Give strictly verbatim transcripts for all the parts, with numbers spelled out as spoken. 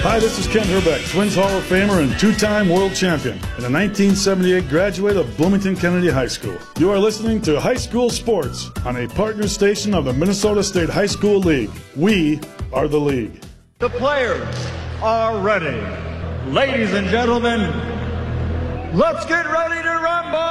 Hi, this is Ken Herbeck, Twins Hall of Famer and two-time world champion, and a nineteen seventy-eight graduate of Bloomington Kennedy High School. You are listening to High School Sports on a partner station of the Minnesota State High School League. We are the league. The players are ready. Ladies and gentlemen, let's get ready to rumble!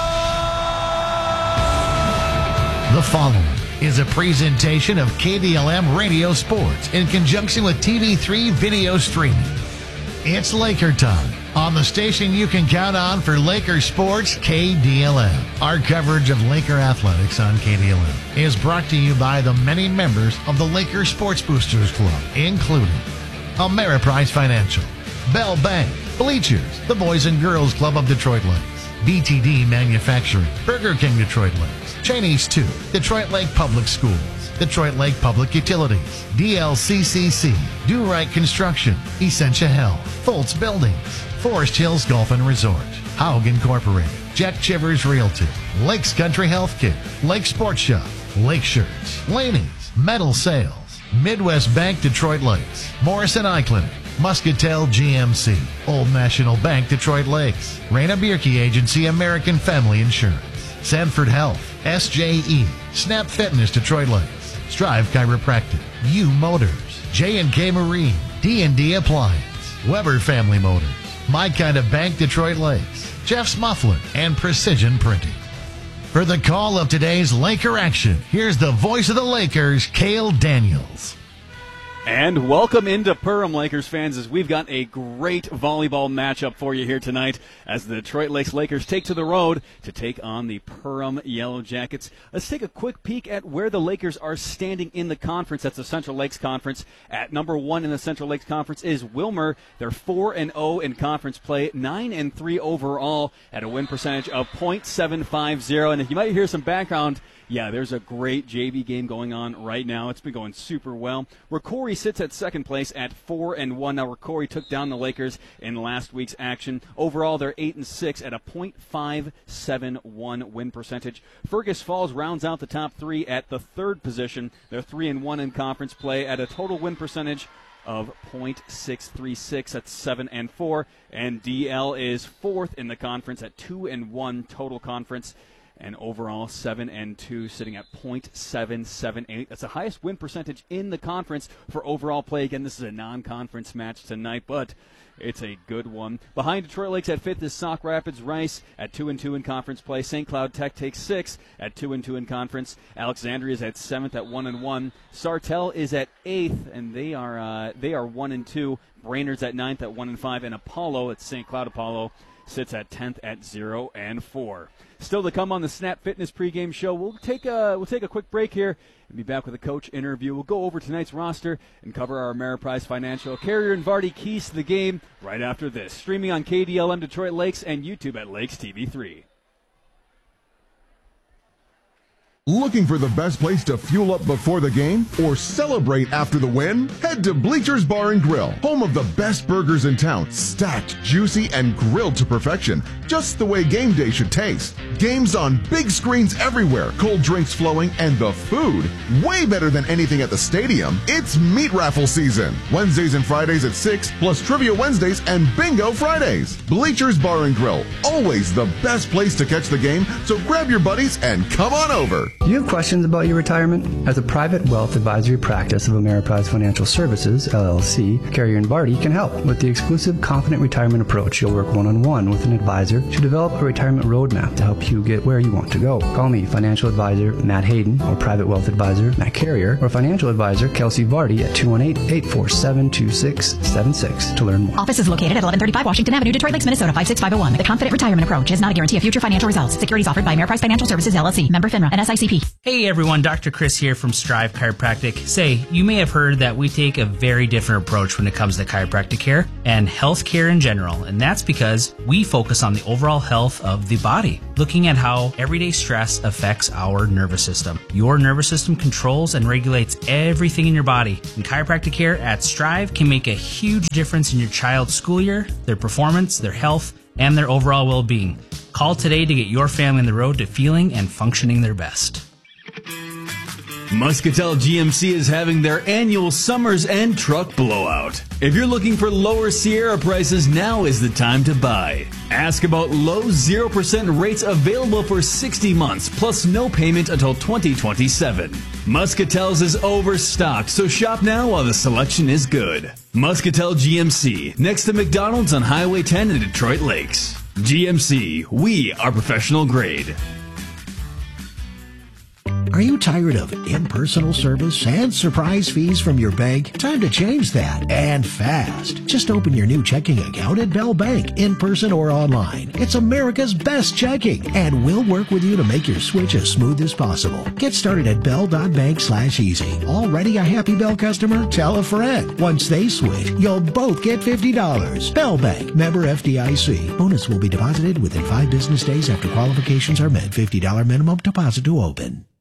The following is a presentation of K D L M Radio Sports in conjunction with T V three video streaming. It's Laker time on the station you can count on for Laker sports, K D L M. Our coverage of Laker athletics on K D L M is brought to you by the many members of the Laker Sports Boosters Club, including Ameriprise Financial, Bell Bank, Bleachers, the Boys and Girls Club of Detroit Lakes, B T D Manufacturing, Burger King Detroit Lakes, Chinese two, Detroit Lake Public Schools, Detroit Lake Public Utilities, D L C C C, Do Right Construction, Essentia Health, Foltz Buildings, Forest Hills Golf and Resort, Haug Incorporated, Jack Chivers Realty, Lakes Country Healthcare, Lake Sports Shop, Lake Shirts, Laney's, Metal Sales, Midwest Bank Detroit Lakes, Morrison Eye Clinic, Muscatel G M C, Old National Bank Detroit Lakes, Raina Bierke Agency American Family Insurance, Sanford Health, S J E, Snap Fitness Detroit Lakes, Strive Chiropractic, U Motors, J and K Marine, D and D Appliance, Weber Family Motors, My Kind of Bank Detroit Lakes, Jeff's Muffler, and Precision Printing. For the call of today's Laker action, here's the voice of the Lakers, Cale Daniels. And welcome into Perham, Lakers fans, as we've got a great volleyball matchup for you here tonight as the Detroit Lakes Lakers take to the road to take on the Perham Yellow Jackets. Let's take a quick peek at where the Lakers are standing in the conference. That's the Central Lakes Conference. At number one in the Central Lakes Conference is Wilmer. They're four and oh in conference play, nine and three overall at a win percentage of point seven five zero. And if you might hear some background, yeah, there's a great J V game going on right now. It's been going super well. Rocori sits at second place at four and one. Now Rocori took down the Lakers in last week's action. Overall, they're eight and six at a point five seven one win percentage. Fergus Falls rounds out the top three at the third position. They're three and one in conference play at a total win percentage of point six three six. That's seven and four. And D L is fourth in the conference at two and one total conference. And overall, seven and two, sitting at point seven seven eight. That's the highest win percentage in the conference for overall play. Again, this is a non-conference match tonight, but it's a good one. Behind Detroit Lakes at fifth is Sauk Rapids Rice at two and two in conference play. Saint Cloud Tech takes sixth at two and two in conference. Alexandria is at seventh at one and one. Sartell is at eighth, and they are uh, they are one and two. Brainerd's at ninth at one and five, and Apollo at Saint Cloud Apollo sits at tenth at zero and four. Still to come on the Snap Fitness pregame show. We'll take a we'll take a quick break here and be back with a coach interview. We'll go over tonight's roster and cover our Ameriprise Financial. Carrier and Vardy keys to the game right after this. Streaming on K D L M Detroit Lakes and YouTube at Lakes T V three. Looking for the best place to fuel up before the game or celebrate after the win? Head to Bleachers Bar and Grill, home of the best burgers in town, stacked, juicy, and grilled to perfection, just the way game day should taste. Games on big screens everywhere, cold drinks flowing, and the food way better than anything at the stadium. It's meat raffle season. Wednesdays and Fridays at six, plus Trivia Wednesdays and Bingo Fridays. Bleachers Bar and Grill, always the best place to catch the game, so grab your buddies and come on over. Do you have questions about your retirement? As a private wealth advisory practice of Ameriprise Financial Services, L L C, Carrier and Vardy can help. With the exclusive Confident Retirement Approach, you'll work one-on-one with an advisor to develop a retirement roadmap to help you get where you want to go. Call me, Financial Advisor Matt Hayden, or Private Wealth Advisor Matt Carrier, or Financial Advisor Kelsey Vardy at two one eight, eight four seven, two six seven six to learn more. Office is located at eleven thirty-five Washington Avenue, Detroit Lakes, Minnesota, five six five oh one. The Confident Retirement Approach is not a guarantee of future financial results. Securities offered by Ameriprise Financial Services, L L C, member FINRA, and S I C P. Hey everyone, Doctor Chris here from Strive Chiropractic. Say, you may have heard that we take a very different approach when it comes to chiropractic care and health care in general, and that's because we focus on the overall health of the body, looking at how everyday stress affects our nervous system. Your nervous system controls and regulates everything in your body, and chiropractic care at Strive can make a huge difference in your child's school year, their performance, their health, and their overall well-being. Call today to get your family on the road to feeling and functioning their best. Muscatel G M C is having their annual Summer's End Truck Blowout. If you're looking for lower Sierra prices, now is the time to buy. Ask about low zero percent rates available for sixty months, plus no payment until twenty twenty-seven. Muscatel's is overstocked, so shop now while the selection is good. Muscatel G M C, next to McDonald's on Highway ten in Detroit Lakes. G M C, we are professional grade. Are you tired of impersonal service and surprise fees from your bank? Time to change that, and fast. Just open your new checking account at Bell Bank, in person or online. It's America's best checking, and we'll work with you to make your switch as smooth as possible. Get started at bell.bank slash easy. Already a happy Bell customer? Tell a friend. Once they switch, you'll both get fifty dollars. Bell Bank, member F D I C. Bonus will be deposited within five business days after qualifications are met. fifty dollars minimum deposit to open.